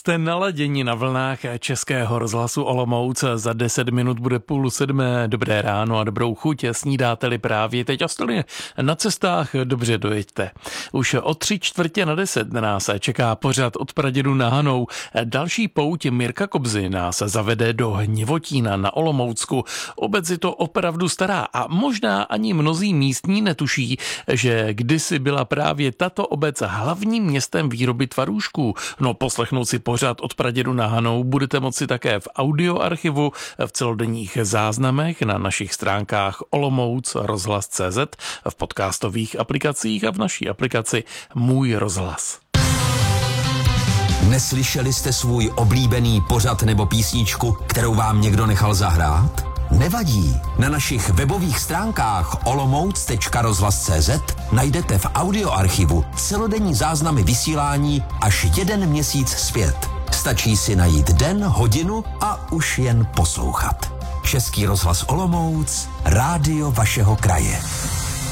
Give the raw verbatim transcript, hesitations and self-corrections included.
Jste naladěni na vlnách Českého rozhlasu Olomouc. Za deset minut bude půl sedmé. Dobré ráno a dobrou chuť. Snídáte-li právě teď a jste na cestách, dobře dojeďte. Už o tři čtvrtě na deset nás čeká pořad od pradědu na Hanou. Další pouť Mirka Kobzy nás zavede do Hněvotína na Olomoucku. Obec je to opravdu stará a možná ani mnozí místní netuší, že kdysi byla právě tato obec hlavním městem výroby tvarůžků. No, poslechnout si pořad od pradědu na Hanou budete moci také v audioarchivu, v celodenních záznamech na našich stránkách Olomouc rozhlas tečka cé zet, v podcastových aplikacích a v naší aplikaci Můj rozhlas. Neslyšeli jste svůj oblíbený pořad nebo písničku, kterou vám někdo nechal zahrát? Nevadí. Na našich webových stránkách olomouc tečka rozhlas tečka cé zet najdete v audioarchivu celodenní záznamy vysílání až jeden měsíc zpět. Stačí si najít den, hodinu a už jen poslouchat. Český rozhlas Olomouc, rádio vašeho kraje.